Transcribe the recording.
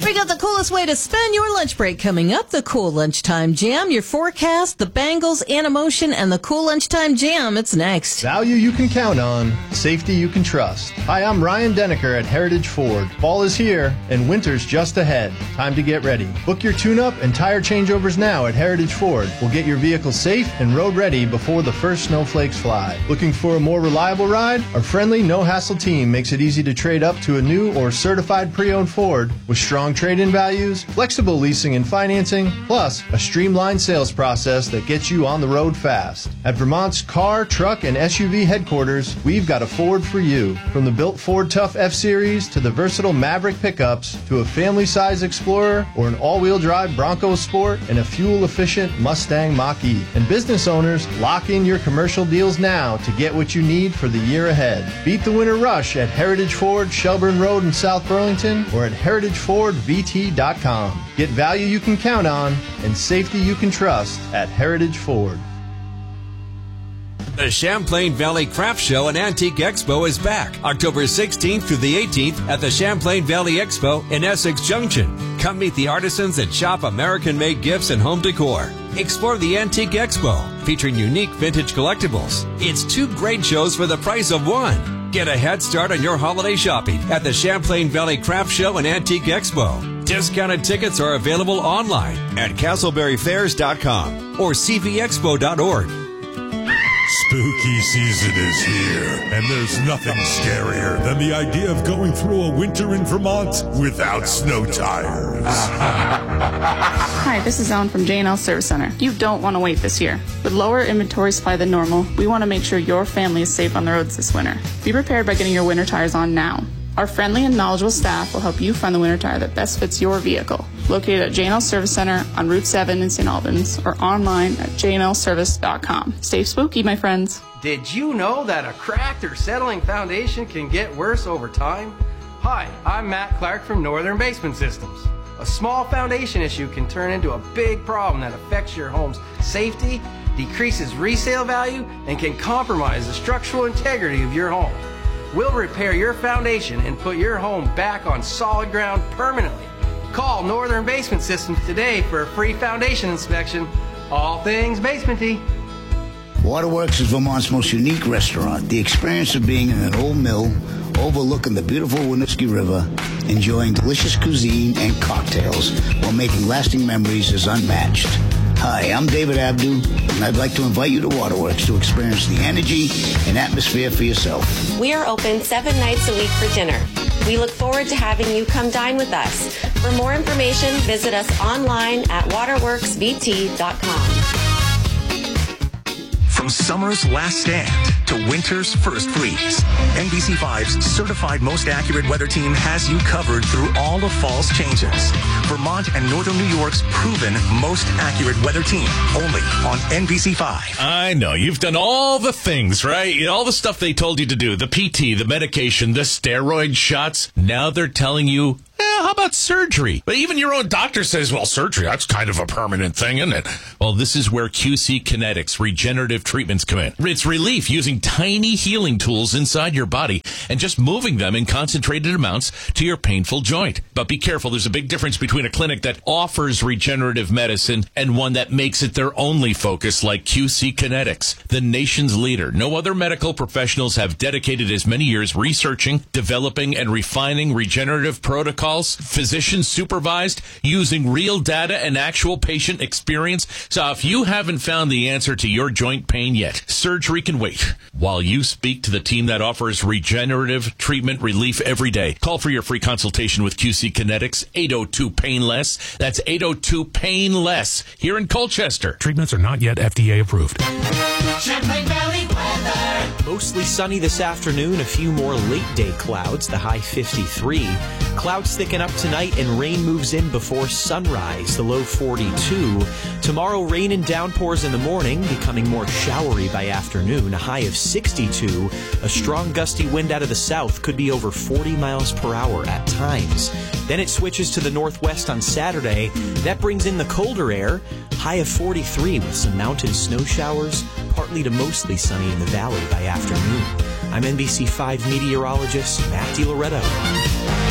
We got the coolest way to spend your lunch break coming up. The Cool Lunchtime Jam, your forecast, the Bengals, Animotion, and the Cool Lunchtime Jam. It's next. Value you can count on, safety you can trust. Hi, I'm Ryan Denneker at Heritage Ford. Fall is here, and winter's just ahead. Time to get ready. Book your tune-up and tire changeovers now at Heritage Ford. We'll get your vehicle safe and road ready before the first snowflakes fly. Looking for a more reliable ride? Our friendly, no-hassle team makes it easy to trade up to a new or certified pre-owned Ford with strong trade-in values, flexible leasing and financing, plus a streamlined sales process that gets you on the road fast. At Vermont's car, truck, and SUV headquarters, we've got a Ford for you. From the built Ford Tough F-Series to the versatile Maverick pickups to a family-size Explorer or an all-wheel drive Bronco Sport and a fuel-efficient Mustang Mach-E. And business owners, lock in your commercial deals now to get what you need for the year ahead. Beat the winter rush at Heritage Ford, Shelburne Road in South Burlington or at heritagefordvt.com. Get value you can count on and safety you can trust at Heritage Ford. The Champlain Valley Craft Show and Antique Expo is back October 16th through the 18th at the Champlain Valley Expo in Essex Junction. Come meet the artisans that shop American-made gifts and home decor. Explore the Antique Expo, featuring unique vintage collectibles. It's 2 great shows for the price of one. Get a head start on your holiday shopping at the Champlain Valley Craft Show and Antique Expo. Discounted tickets are available online at castleberryfairs.com or cvexpo.org. Spooky season is here, and there's nothing scarier than the idea of going through a winter in Vermont without snow tires. Hi, this is Ellen from J&L Service Center. You don't want to wait this year. With lower inventory supply than normal, we want to make sure your family is safe on the roads this winter. Be prepared by getting your winter tires on now. Our friendly and knowledgeable staff will help you find the winter tire that best fits your vehicle. Located at J&L Service Center on Route 7 in St. Albans or online at jnlservice.com. Stay spooky, my friends. Did you know that a cracked or settling foundation can get worse over time? Hi, I'm Matt Clark from Northern Basement Systems. A small foundation issue can turn into a big problem that affects your home's safety, decreases resale value, and can compromise the structural integrity of your home. We'll repair your foundation and put your home back on solid ground permanently. Call Northern Basement Systems today for a free foundation inspection. All things basementy. Waterworks is Vermont's most unique restaurant. The experience of being in an old mill overlooking the beautiful Winooski River, enjoying delicious cuisine and cocktails while making lasting memories is unmatched. Hi, I'm David Abdu, and I'd like to invite you to Waterworks to experience the energy and atmosphere for yourself. We are open 7 nights a week for dinner. We look forward to having you come dine with us. For more information, visit us online at waterworksvt.com. From summer's last stand to winter's first freeze, NBC5's certified most accurate weather team has you covered through all of fall's changes. Vermont and Northern New York's proven most accurate weather team, only on NBC5. I know, you've done all the things, right? All the stuff they told you to do, the PT, the medication, the steroid shots. Now they're telling you, how about surgery? But even your own doctor says, well, surgery, that's kind of a permanent thing, isn't it? Well, this is where QC Kinetics regenerative treatments come in. It's relief using tiny healing tools inside your body and just moving them in concentrated amounts to your painful joint. But be careful, there's a big difference between a clinic that offers regenerative medicine and one that makes it their only focus, like QC Kinetics, the nation's leader. No other medical professionals have dedicated as many years researching, developing, and refining regenerative protocols, physician supervised, using real data and actual patient experience. So if you haven't found the answer to your joint pain yet, surgery can wait while you speak to the team that offers regenerative treatment relief every day. Call for your free consultation with QC Kinetics, 802-PAIN-LESS. That's 802-PAIN-LESS here in Colchester. Treatments are not yet FDA approved. Champlain Valley weather. Mostly sunny this afternoon, a few more late-day clouds, the high 53. Clouds thicken up tonight and rain moves in before sunrise, the low 42. Tomorrow, rain and downpours in the morning, becoming more showery by afternoon, a high of 62. A strong gusty wind out of the south could be over 40 miles per hour at times. Then it switches to the northwest on Saturday. That brings in the colder air, high of 43 with some mountain snow showers, partly to mostly sunny in the valley by afternoon. I'm NBC5 meteorologist Matt DiLoretto.